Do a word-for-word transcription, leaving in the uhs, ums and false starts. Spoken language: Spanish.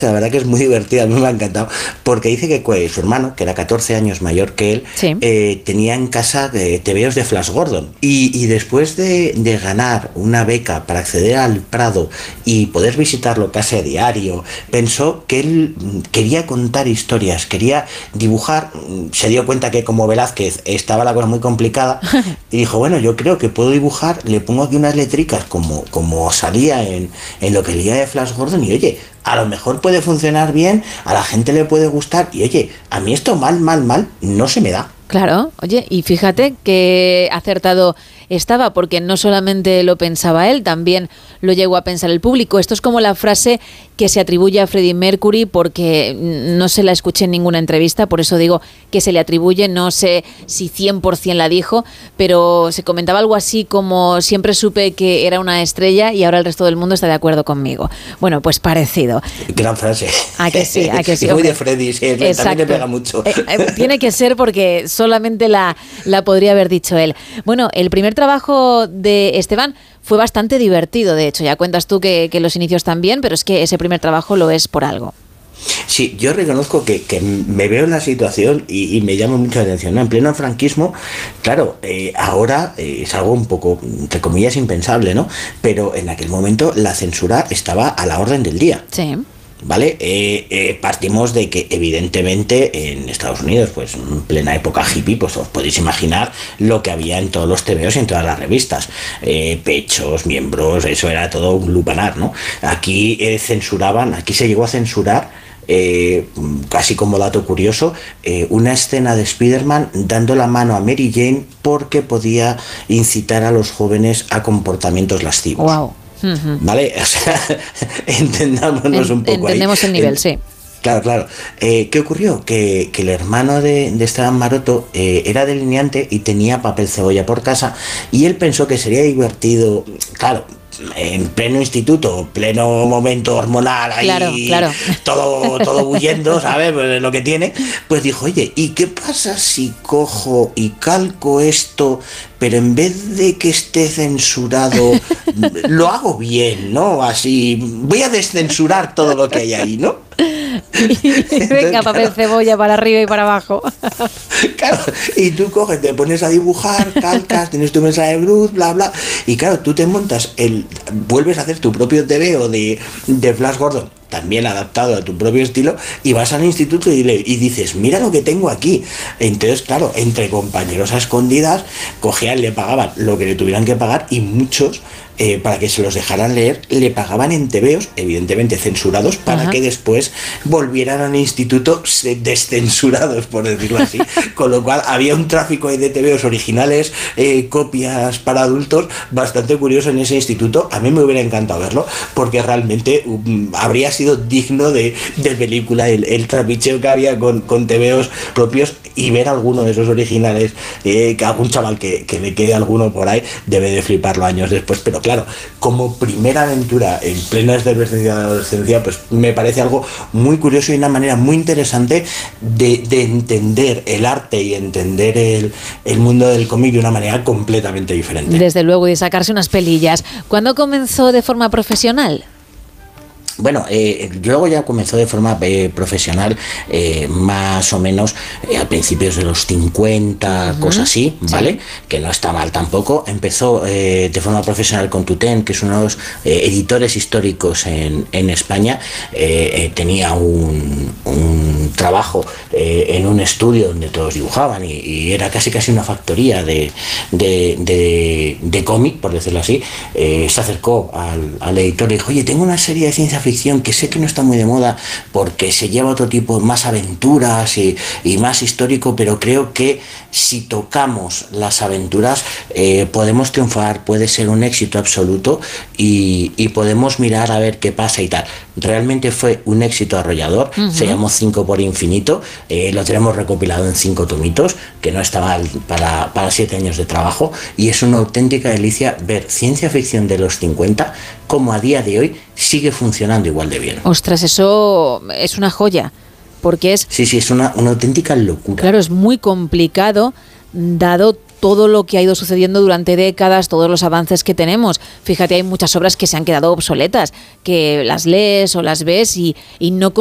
La verdad que es muy divertida, a mí me ha encantado, porque dice que pues, su hermano, que era catorce años mayor que él, sí. eh, tenía en casa eh, tebeos de Flash Gordon. Y, y después de, de ganar una beca para acceder al Prado y poder visitarlo casi a diario, pensó que él quería contar historias, quería dibujar. Se dio cuenta que como Velázquez estaba la cosa muy complicada y dijo, bueno, yo creo que puedo dibujar, le pongo aquí unas letricas como, como salía en, en lo que leía de Flash Gordon y oye, a lo mejor puede funcionar bien, a la gente le puede gustar y oye, a mí esto mal, mal, mal no se me da. Claro, oye, y fíjate que acertado estaba, porque no solamente lo pensaba él, también lo llegó a pensar el público. Esto es como la frase que se atribuye a Freddie Mercury, porque no se la escuché en ninguna entrevista, por eso digo que se le atribuye, no sé si cien por ciento la dijo, pero se comentaba algo así como siempre supe que era una estrella y ahora el resto del mundo está de acuerdo conmigo. Bueno, pues parecido. Gran frase. ¿A que sí? ¿A que sí? Es muy de Freddie, sí, también le pega mucho. Eh, eh, tiene que ser porque solamente la, la podría haber dicho él. Bueno, el primer trabajo de Esteban fue bastante divertido, de hecho, ya cuentas tú que, que los inicios también, pero es que ese primer trabajo lo es por algo. Sí, yo reconozco que, que me veo en la situación y, y me llama mucho la atención, ¿no? En pleno franquismo, claro, eh, ahora eh, es algo un poco, entre comillas, impensable, ¿no? Pero en aquel momento la censura estaba a la orden del día. Sí. ¿Vale? Eh, eh, partimos de que evidentemente en Estados Unidos, pues en plena época hippie, pues os podéis imaginar lo que había en todos los tebeos y en todas las revistas, eh, pechos, miembros, eso era todo un lupanar, ¿no? Aquí eh, censuraban, aquí se llegó a censurar, eh, casi como dato curioso, eh, una escena de Spider-Man dando la mano a Mary Jane porque podía incitar a los jóvenes a comportamientos lascivos. Wow. Uh-huh. ¿Vale? O sea, entendámonos en, un poco entendemos ahí. el nivel, en, sí. Claro, claro. Eh, ¿Qué ocurrió? Que, que el hermano de, de Esteban Maroto eh, era delineante y tenía papel cebolla por casa y él pensó que sería divertido, claro, en pleno instituto, pleno momento hormonal, ahí claro, claro. todo todo bulliendo, ¿sabes? Pues lo que tiene, pues dijo, oye, ¿y qué pasa si cojo y calco esto, pero en vez de que esté censurado, lo hago bien, ¿no? Así, voy a descensurar todo lo que hay ahí, ¿no? Entonces, venga, papel claro, cebolla para arriba y para abajo. Claro, y tú coges, te pones a dibujar, calcas, tienes tu mensaje de Bruce, bla, bla, y claro, tú te montas, el, vuelves a hacer tu propio tebeo de, de Flash Gordon, también adaptado a tu propio estilo, y vas al instituto y, le, y dices, mira lo que tengo aquí. Entonces, claro, entre compañeros a escondidas, cogían, le pagaban lo que le tuvieran que pagar, y muchos, eh, para que se los dejaran leer, le pagaban en tebeos, evidentemente censurados, para Ajá. que después volvieran al instituto descensurados, por decirlo así. Con lo cual había un tráfico de tebeos originales, eh, copias para adultos, bastante curioso en ese instituto. A mí me hubiera encantado verlo, porque realmente um, habría sido digno de, de película el, el trapicheo que había con, con tebeos propios, y ver alguno de esos originales, eh, que algún chaval que, que le quede alguno por ahí debe de fliparlo años después. Pero claro, como primera aventura en plena efervescencia de la adolescencia, pues me parece algo muy curioso y una manera muy interesante de, de entender el arte y entender el, el mundo del cómic de una manera completamente diferente. Desde luego, y sacarse unas pelillas. ¿Cuándo comenzó de forma profesional? Bueno, eh, luego ya comenzó de forma eh, profesional, eh, más o menos eh, a principios de los cincuenta, uh-huh. cosas así, ¿vale? Sí. Que no está mal tampoco. Empezó eh, de forma profesional con Tutén, que es uno de los eh, editores históricos en, en España. Eh, eh, tenía un, un trabajo eh, en un estudio donde todos dibujaban y, y era casi casi una factoría de, de, de, de cómic, por decirlo así. Eh, se acercó al, al editor y dijo, oye, tengo una serie de ciencia ficción que sé que no está muy de moda porque se lleva otro tipo, más aventuras y, y más histórico, pero creo que si tocamos las aventuras eh, podemos triunfar, puede ser un éxito absoluto y, y podemos mirar a ver qué pasa y tal. Realmente fue un éxito arrollador, uh-huh. se llamó Cinco por Infinito, eh, lo tenemos recopilado en cinco tomitos, que no está mal para, para siete años de trabajo, y es una auténtica delicia ver ciencia ficción de los cincuenta como a día de hoy sigue funcionando igual de bien. Ostras, eso es una joya, porque es... Sí, sí, es una, una auténtica locura. Claro, es muy complicado, dado todo lo que ha ido sucediendo durante décadas, todos los avances que tenemos. Fíjate, hay muchas obras que se han quedado obsoletas, que las lees o las ves y, y no